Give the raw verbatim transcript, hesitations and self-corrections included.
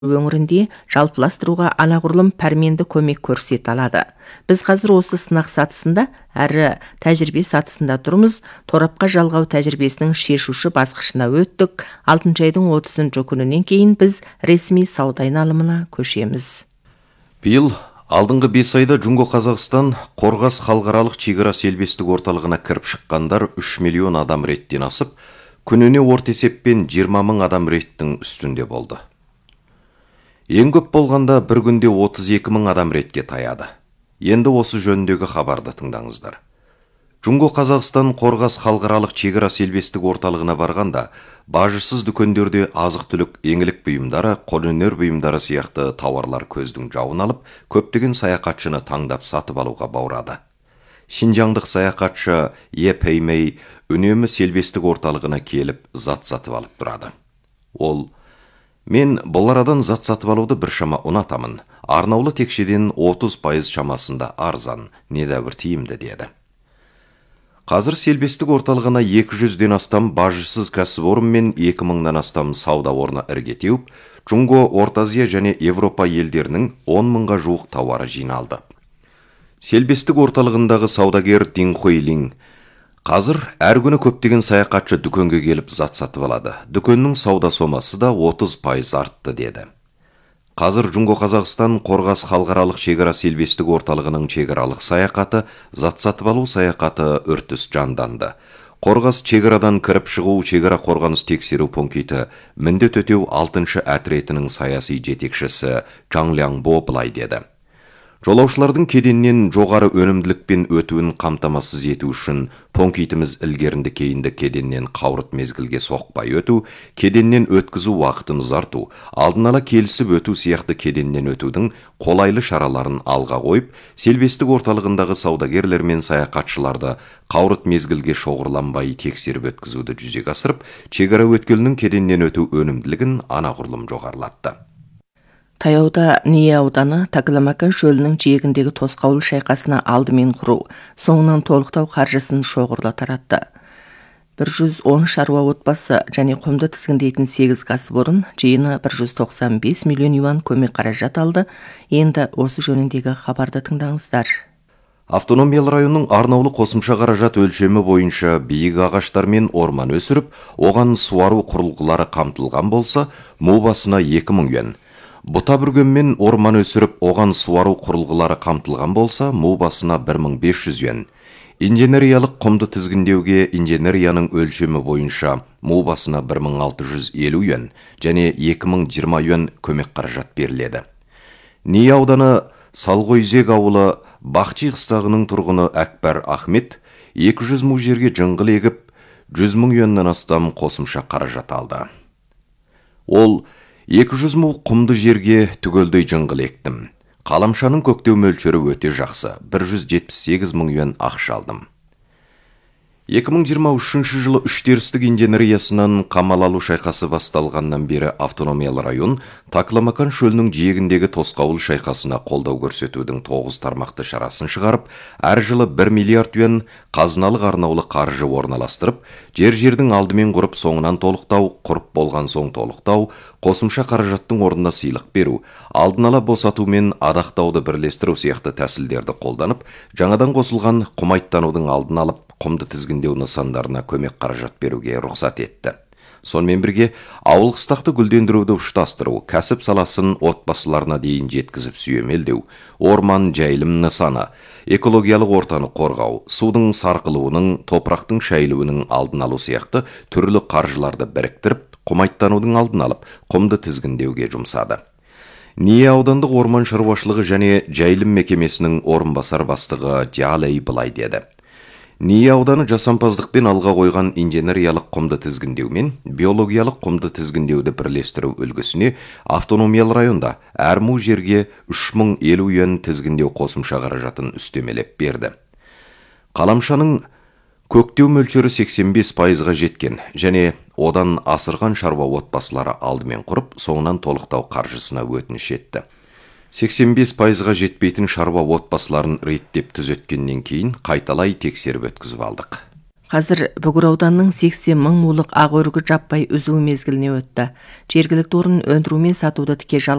өңірінде жалпыластыруға анағұрлым пәрменді көмек көрсете алады. Біз қазір осы сынақ сатысында әрі тәжірибе сатысында тұрмыз. Торапқа жалғау тәжірибесінің шешуші басқышына өттік. алтыншы айдың отызыншы күнінен кейін біз ресми сауда айналымына көшеміз. Биыл алдыңғы бес айда Жунго Қазақстан Қорғас халықаралық шекара селбестік орталығына кіріп шыққандар үш миллион адам реттен асып, күніне орта есеппен жиырма мың адам реттің үстінде болды. Ең көп болғанда бір күнде отыз екі мың адам ретке таяды. Енді осы жөніндегі хабарды тыңдаңыздар. Жунго Қазақстан Қорғас халықаралық шекара селбестік орталығына барғанда, бажысыз дүкендерде азық-түлік, еңлік бұйымдары, қолөнер бұйымдары сияқты тауарлар көздің жауын алып, көптеген саяхатшыны таңдап сатып алуға баурады. Шинжаңдық саяхатшы Е Пеймей үнемі селбестік орталығына келіп зат сатып алып тұрады. Ол: "Мен бұл арадан зат сатып алуды біршама ұнатамын. Арнаулы текшеден отыз пайыз шамасында арзан, недәуір тиімді" деді. Қазір селбестік орталығына екі жүзден астам бажысыз кәсіпорын мен екі мыңнан астам сауда орны ірге теуіп, Жунго, Орта Азия және Европа елдерінің он мыңға жуық тауары жиналды. Селбестік орталығындағы саудагер Дин Хуйлин: "Қазір әр күні көптеген саяхатшы дүкенге келіп зат сатып алады. Дүкеннің сауда сомасы да отыз пайыз артты" деді. Қазір Жунго Қазақстан Қорғас халықаралық шекара селбестік орталығының шекаралық саяхаты, зат сатып алу саяхаты үртіс жанданды. Қорғас шекарадан кіріп шығу шекара қорғаныс тексеру пункті міндет өтеу алтыншы әтіретінің саяси жетекшісі Чаң Ляң Бо былай деді: "Жолаушылардың кеденнен жоғары өнімділікпен өтуін қамтамасыз ету үшін пунктіміз ілгерінді кейінді кеденнен қауырт мезгілге соқпай өту, кеденнен өткізу уақытын ұзарту, алдын ала келісіп өту сияқты кеденнен өтудің қолайлы шараларын алға қойып, селбестік орталығындағы саудагерлер мен саяхатшыларды қауырт мезгілге шоғырланбай тексеріп өткізуді жүзеге асырып, шекара өткелінің кеденнен өту өнімділігін анағұрлым жоғарылатты." Таяуда Ния ауданы Такаламака шөлінің жиегіндегі тосқауыл шайқасына алдымен құру, соңынан толықтау қаржысын шоғырла таратты. бір жүз он шаруа отбасы және құмды тізгіндейтін сегіз кәсіпорын жиыны бір жүз тоқсан бес миллион юан көмек қаражат алды. Енді осы жөніндегі хабарды тыңдаңыздар. Автономиялы районның арнаулы қосымша қаражат өлшемі бойынша биік ағаштар мен орман өсіріп, оған суару құрылғылары қамтылған болса, му басына екі мың юан. Бұта бүргенмен орман өсіріп, оған суару құрылғылары қамтылған болса, му басына бір мың бес жүз юан. Инженериялық құмды тізгіндеуге инженерияның өлшемі бойынша му басына бір мың алты жүз елу юан және екі мың жиырма юан көмек қаражат беріледі. Ния ауданы Салғойзек ауылы Бақчи қыстағының тұрғыны Әкбар Ахмет екі жүз му жерге жыңғыл егіп, жүз мың юаннан астам қосымша қаражат алды. Ол: "екі жүз му құмды жерге түгелдей жыңғыл ектім. Қаламшаның көктеу мөлшері өте жақсы, бір жүз жетпіс сегіз мың юан ақша алдым." екі мың жиырма үшінші жылы үштерістік инженериясынан қамал алу шайқасы басталғаннан бері автономиялы район Такаламакан шөлінің жиегіндегі тосқауыл шайқасына қолдау көрсетудің тоғыз тармақты шарасын шығарып, әр жылы бір миллиард юан қазыналық арнаулы қаржы орналастырып, жер-жердің алдымен құрып, соңынан толықтау, құрып болған соң толықтау, қосымша қаражаттың орнына сыйлық беру, алдын ала босату мен адақтауды бірлестіру сияқты тәсілдерді қолданып, жаңадан қосылған құмайттанудың алдын алып, құмды тізгіндеу нысандарына көмек қаражат беруге рұқсат етті. Сонымен бірге, ауыл қыстақты гүлдендіруді ұштастыру, кәсіп саласын отбасыларына дейін жеткізіп сүйемелдеу, орман жайылым нысаны, экологиялық ортаны қорғау, судың сарқылуының, топырақтың шайылуының алдын алу сияқты түрлі қаржыларды біріктіріп, құмайттанудың алдын алып, құмды тізгіндеуге жұмсады. Ния аудандық орман шаруашылығы және жайылым мекемесінің орынбасар бастығы Джалей былай деді: "Ния ауданы жасампаздықпен алға қойған инженериялық құмды тізгіндеу мен биологиялық құмды тізгіндеуді бірлестіру үлгісіне автономиялы районда әр му жерге үш мың елу юан тізгіндеу қосымша қаражатын үстемелеп берді. Қаламшаның көктеу мөлшері сексен бес пайызға жеткен және одан асырған шаруа отбасылары алдымен құрып, соңынан толықтау қаржысына өтініш етті. сексен бес пайызға жетпейтін шаруа отбасыларын реттеп түзеткеннен кейін қайталай тексеріп өткізіп алдық. Қазір Бүгір ауданының сексен мың мулық ақ өрігі жаппай үзу мезгіліне өтті. Жергілікті орын өндіру мен сатуды тіке